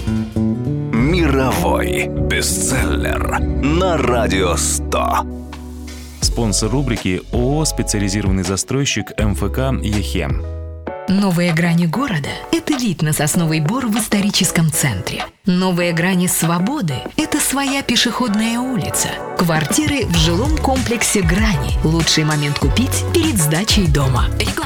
Мировой бестселлер на Радио 100. Спонсор рубрики ООО «Специализированный застройщик МФК «Ехем». Новые грани города – это вид на Сосновый Бор в историческом центре. Новые грани свободы – это своя пешеходная улица. Квартиры в жилом комплексе «Грани». Лучший момент купить перед сдачей дома. Реклама.